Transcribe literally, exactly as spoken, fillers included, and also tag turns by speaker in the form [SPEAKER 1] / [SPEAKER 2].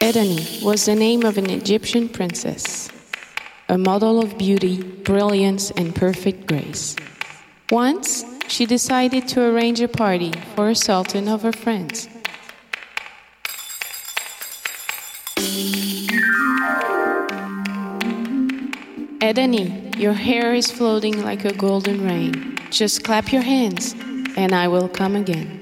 [SPEAKER 1] Edani was the name of an Egyptian princess, a model of beauty, brilliance, and perfect grace. Once, she decided to arrange a party for a sultan of her friends. Edani, your hair is floating like a golden rain. Just clap your hands, and I will come again.